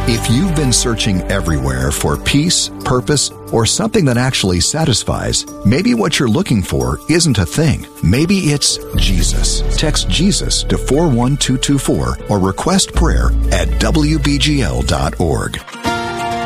If you've been searching everywhere for peace, purpose, or something that actually satisfies, maybe what you're looking for isn't a thing. Maybe it's Jesus. Text Jesus to 41224 or request prayer at wbgl.org.